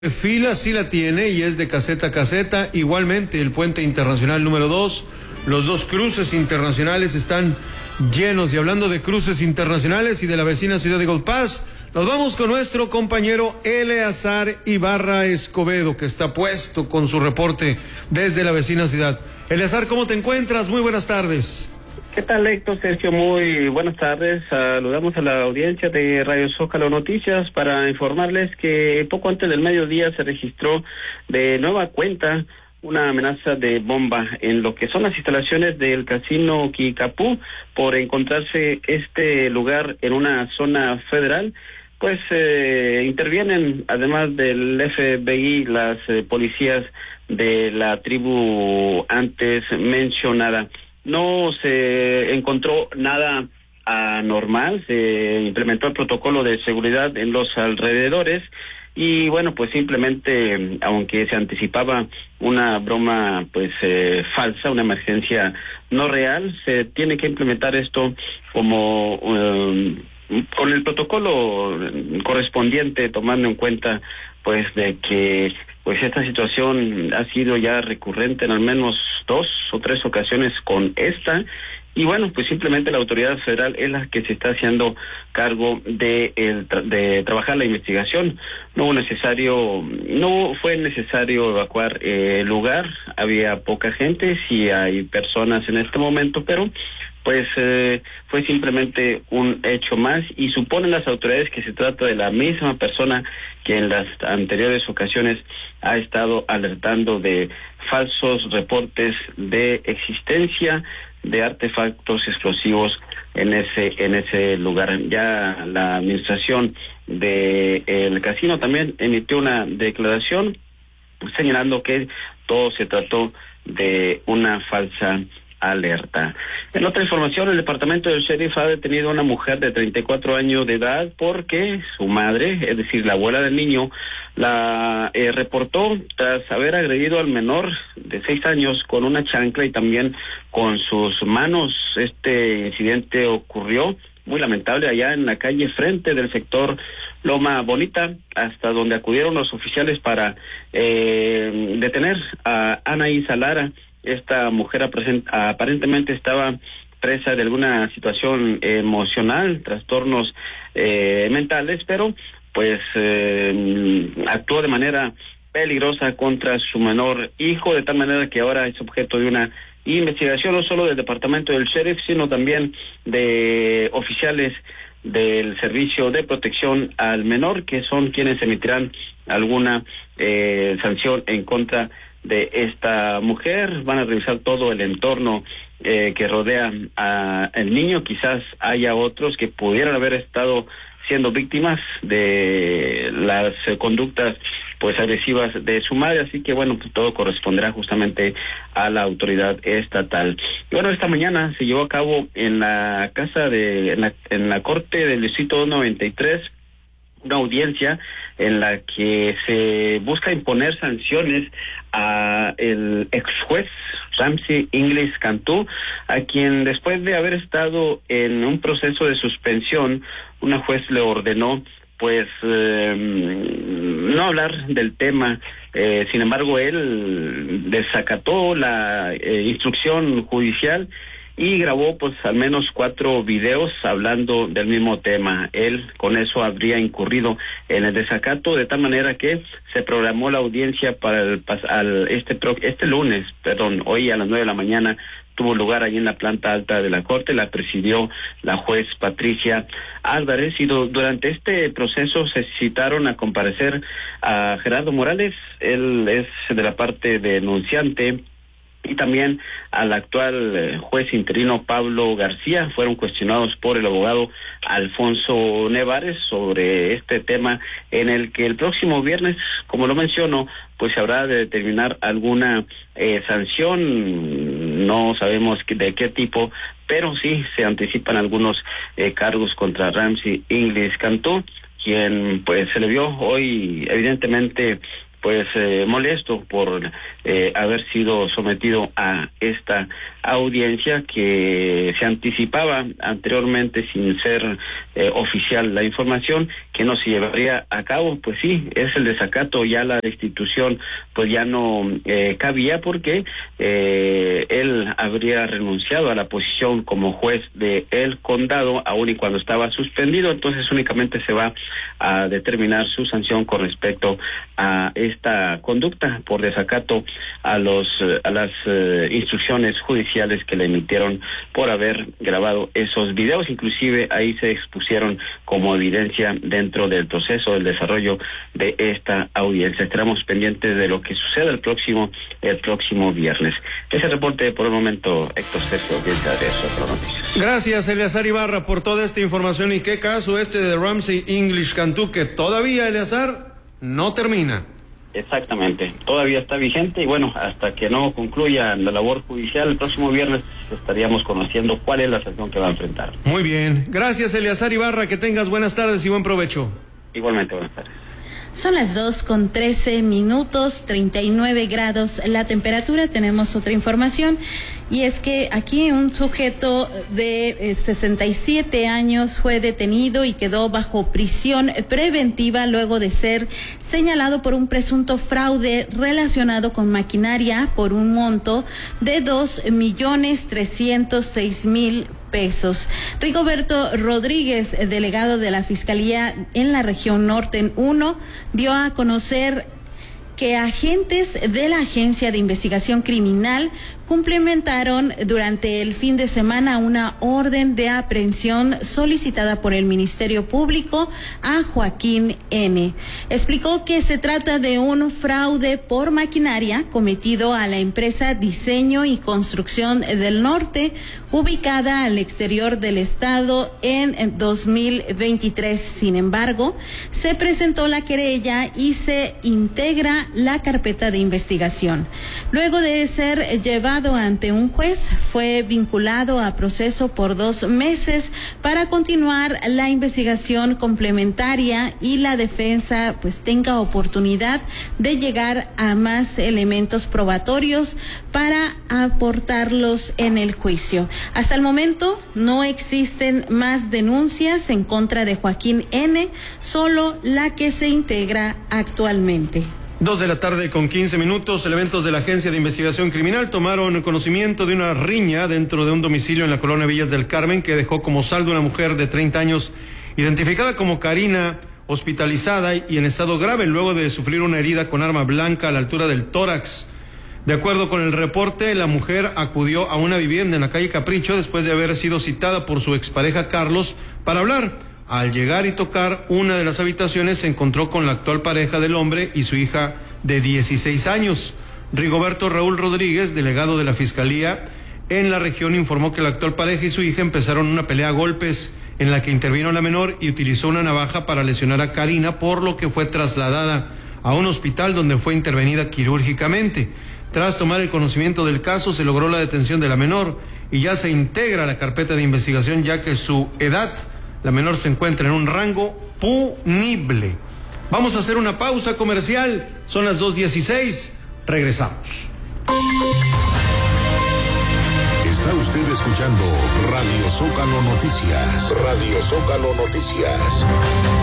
Fila sí la tiene y es de caseta a caseta. Igualmente el puente internacional número 2, los dos cruces internacionales están llenos. Y hablando de cruces internacionales y de la vecina ciudad de Gold Pass, nos vamos con nuestro compañero Eleazar Ibarra Escobedo, que está puesto con su reporte desde la vecina ciudad. Eleazar, ¿cómo te encuentras? Muy buenas tardes. ¿Qué tal, Héctor? Sergio, muy buenas tardes. Saludamos a la audiencia de Radio Zócalo Noticias para informarles que poco antes del mediodía se registró de nueva cuenta una amenaza de bomba en lo que son las instalaciones del Casino Quicapú, por encontrarse este lugar en una zona federal. Pues intervienen, además del FBI, las policías de la tribu antes mencionada. No se encontró nada anormal, se implementó el protocolo de seguridad en los alrededores y bueno, pues simplemente, aunque se anticipaba una broma pues falsa, una emergencia no real, se tiene que implementar esto como con el protocolo correspondiente, tomando en cuenta pues de que pues esta situación ha sido ya recurrente en al menos 2 o 3 ocasiones con esta, y bueno, pues simplemente la autoridad federal es la que se está haciendo cargo de trabajar la investigación. No fue necesario evacuar el lugar, había poca gente, sí hay personas en este momento, pero pues fue simplemente un hecho más, y suponen las autoridades que se trata de la misma persona que en las anteriores ocasiones ha estado alertando de falsos reportes de existencia de artefactos explosivos en ese lugar. Ya la administración del casino también emitió una declaración señalando que todo se trató de una falsa alerta. En otra información, el departamento del sheriff ha detenido a una mujer de 34 años de edad porque su madre, es decir, la abuela del niño, la reportó tras haber agredido al menor de 6 años con una chancla y también con sus manos. Este incidente ocurrió, muy lamentable, allá en la calle frente del sector Loma Bonita, hasta donde acudieron los oficiales para detener a Anaí Salara. Esta mujer aparentemente estaba presa de alguna situación emocional, trastornos mentales, pero pues actuó de manera peligrosa contra su menor hijo, de tal manera que ahora es objeto de una investigación no solo del departamento del sheriff, sino también de oficiales del Servicio de Protección al Menor, que son quienes emitirán alguna sanción en contra de esta mujer. Van a revisar todo el entorno que rodea al niño. Quizás haya otros que pudieran haber estado siendo víctimas de las conductas pues agresivas de su madre, así que bueno, pues todo corresponderá justamente a la autoridad estatal. Y bueno, esta mañana se llevó a cabo en la en la Corte del Distrito 93 una audiencia en la que se busca imponer sanciones a el ex juez Ramsey Inglis Cantú, a quien después de haber estado en un proceso de suspensión, una juez le ordenó pues no hablar del tema. Sin embargo, él desacató la instrucción judicial y grabó pues al menos 4 videos hablando del mismo tema. Él con eso habría incurrido en el desacato, de tal manera que se programó la audiencia para este lunes, hoy a las 9 de la mañana, tuvo lugar allí en la planta alta de la Corte. La presidió la juez Patricia Álvarez, y durante este proceso se citaron a comparecer a Gerardo Morales, él es de la parte denunciante, y también al actual juez interino Pablo García. Fueron cuestionados por el abogado Alfonso Nevares sobre este tema, en el que el próximo viernes, como lo menciono, pues se habrá de determinar alguna sanción. No sabemos de qué tipo, pero sí se anticipan algunos cargos contra Ramsey Inglis Cantú, quien pues se le vio hoy evidentemente pues molesto por haber sido sometido a esta audiencia que se anticipaba anteriormente sin ser oficial la información que no se llevaría a cabo. Pues sí, es el desacato, ya la destitución pues ya no cabía porque él habría renunciado a la posición como juez de el condado aun y cuando estaba suspendido, entonces únicamente se va a determinar su sanción con respecto a esta conducta por desacato a las instrucciones judiciales que le emitieron por haber grabado esos videos. Inclusive ahí se expusieron como evidencia dentro del proceso del desarrollo de esta audiencia. Estaremos pendientes de lo que suceda el próximo viernes. Ese reporte por el momento, Héctor Sergio, audiencia de Zócalo Noticias. Gracias, Eleazar Ibarra, por toda esta información. ¿Y qué caso este de Ramsey English Cantú, que todavía, Eleazar, no termina? Exactamente, todavía está vigente y bueno, hasta que no concluya la labor judicial, el próximo viernes estaríamos conociendo cuál es la sanción que va a enfrentar. Muy bien, gracias, Eleazar Ibarra, que tengas buenas tardes y buen provecho. Igualmente, buenas tardes. Son las 2:13, 39 grados la temperatura. Tenemos otra información y es que aquí un sujeto de 67 años fue detenido y quedó bajo prisión preventiva luego de ser señalado por un presunto fraude relacionado con maquinaria por un monto de 2.306.000 pesos. Rigoberto Rodríguez, delegado de la Fiscalía en la región Norte 1, dio a conocer que agentes de la Agencia de Investigación Criminal cumplimentaron durante el fin de semana una orden de aprehensión solicitada por el Ministerio Público a Joaquín N. Explicó que se trata de un fraude por maquinaria cometido a la empresa Diseño y Construcción del Norte, ubicada al exterior del estado en 2023. Sin embargo, se presentó la querella y se integra la carpeta de investigación. Luego de ser llevado ante un juez, fue vinculado a proceso por 2 meses para continuar la investigación complementaria y la defensa pues tenga oportunidad de llegar a más elementos probatorios para aportarlos en el juicio. Hasta el momento no existen más denuncias en contra de Joaquín N., solo la que se integra actualmente. 2:15 p.m, elementos de la Agencia de Investigación Criminal tomaron conocimiento de una riña dentro de un domicilio en la colonia Villas del Carmen que dejó como saldo una mujer de 30 años identificada como Karina, hospitalizada y en estado grave luego de sufrir una herida con arma blanca a la altura del tórax. De acuerdo con el reporte, la mujer acudió a una vivienda en la calle Capricho después de haber sido citada por su expareja Carlos para hablar. Al llegar y tocar una de las habitaciones se encontró con la actual pareja del hombre y su hija de 16 años. Rigoberto Raúl Rodríguez, delegado de la Fiscalía en la región, informó que la actual pareja y su hija empezaron una pelea a golpes en la que intervino la menor y utilizó una navaja para lesionar a Karina, por lo que fue trasladada a un hospital donde fue intervenida quirúrgicamente. Tras tomar el conocimiento del caso, se logró la detención de la menor y ya se integra a la carpeta de investigación, ya que su edad, la menor, se encuentra en un rango punible. Vamos a hacer una pausa comercial. Son las 2:16. Regresamos. Está usted escuchando Radio Zócalo Noticias. Radio Zócalo Noticias.